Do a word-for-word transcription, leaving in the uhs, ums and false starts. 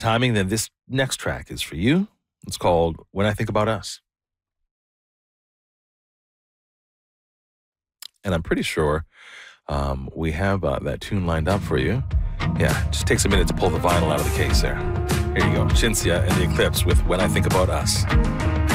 timing, then this next track is for you. It's called When I Think About Us. And I'm pretty sure um, we have uh, that tune lined up for you. Yeah, just takes a minute to pull the vinyl out of the case there. Here you go. Shinsia and the Eclipse with When I Think About Us.